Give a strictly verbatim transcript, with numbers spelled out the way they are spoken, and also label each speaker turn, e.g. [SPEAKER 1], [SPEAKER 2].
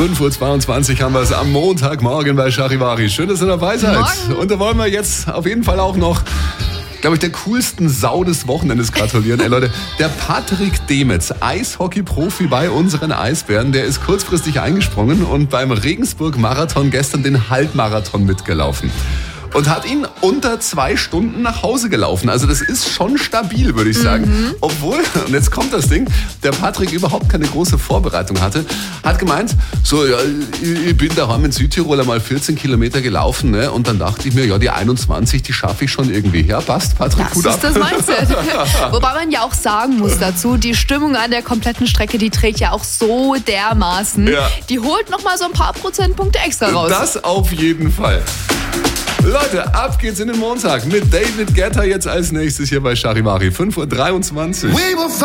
[SPEAKER 1] fünf Uhr zweiundzwanzig haben wir es am Montagmorgen bei Charivari. Schön, dass ihr dabei seid.
[SPEAKER 2] Morgen.
[SPEAKER 1] Und da wollen wir jetzt auf jeden Fall auch noch, glaube ich, der coolsten Sau des Wochenendes gratulieren. Ey Leute, der Patrick Demetz, Eishockey-Profi bei unseren Eisbären, der ist kurzfristig eingesprungen und beim Regensburg-Marathon gestern den Halbmarathon mitgelaufen. Und hat ihn unter zwei Stunden nach Hause gelaufen. Also das ist schon stabil, würde ich sagen. Mhm. Obwohl, und jetzt kommt das Ding, der Patrick überhaupt keine große Vorbereitung hatte. Hat gemeint, so, ja, ich bin daheim in Südtirol einmal vierzehn Kilometer gelaufen. Ne? Und dann dachte ich mir, ja, die einundzwanzig, die schaffe ich schon irgendwie. Ja, passt, Patrick,
[SPEAKER 2] das
[SPEAKER 1] gut ab.
[SPEAKER 2] Das ist das Mindset. Wobei man ja auch sagen muss dazu, die Stimmung an der kompletten Strecke, die trägt ja auch so dermaßen.
[SPEAKER 1] Ja.
[SPEAKER 2] Die holt nochmal so ein paar Prozentpunkte extra raus.
[SPEAKER 1] Das auf jeden Fall. Leute, ab geht's in den Montag mit David Guetta jetzt als nächstes hier bei Charivari. fünf Uhr dreiundzwanzig.